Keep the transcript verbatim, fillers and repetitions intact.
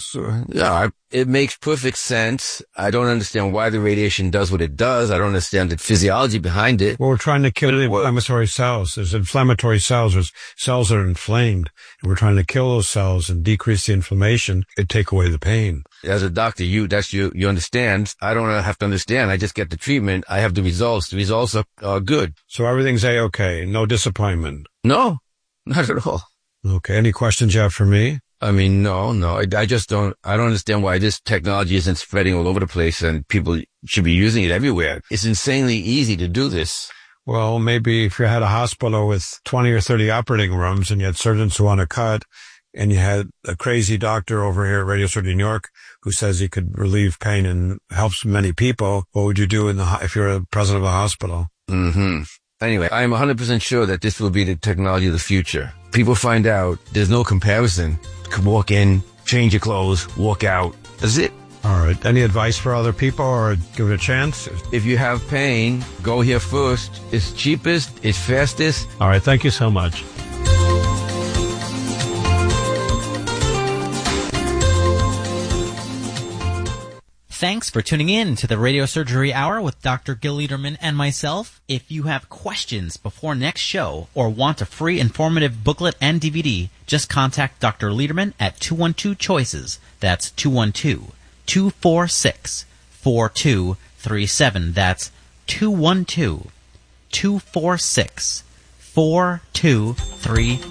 sense. Yeah, I, it makes perfect sense. I don't understand why the radiation does what it does. I don't understand the physiology behind it. Well, we're trying to kill the inflammatory cells. There's inflammatory cells. There's cells that are inflamed. And we're trying to kill those cells and decrease the inflammation and take away the pain. As a doctor, you, that's you, you understand. I don't have to understand. I just get the treatment. I have the results. The results are, are good. So everything's A-okay. No disappointment. No, not at all. Okay. Any questions you have for me? I mean, no, no. I, I just don't, I don't understand why this technology isn't spreading all over the place and people should be using it everywhere. It's insanely easy to do this. Well, maybe if you had a hospital with twenty or thirty operating rooms and you had surgeons who want to cut, and you had a crazy doctor over here at Radio Surgery New York who says he could relieve pain and helps many people, what would you do in the, if you're a president of a hospital? Mm-hmm. Anyway, I'm one hundred percent sure that this will be the technology of the future. People find out there's no comparison. You can walk in, change your clothes, walk out. That's it. All right. Any advice for other people or give it a chance? If you have pain, go here first. It's cheapest. It's fastest. All right. Thank you so much. Thanks for tuning in to the Radio Surgery Hour with Doctor Gil Lederman and myself. If you have questions before next show or want a free informative booklet and D V D, just contact Doctor Lederman at two one two choices. That's two one two, two four six, four two three seven. That's two one two, two four six, four two three seven.